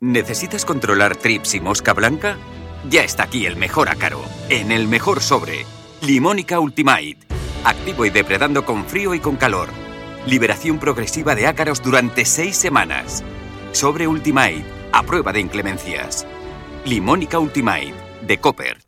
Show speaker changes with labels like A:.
A: ¿Necesitas controlar trips y mosca blanca? Ya está aquí el mejor ácaro, en el mejor sobre. Limónica Ultimate. Activo y depredando con frío y con calor. Liberación progresiva de ácaros durante 6 semanas. Sobre Ultimate, a prueba de inclemencias. Limónica Ultimate, de Copper.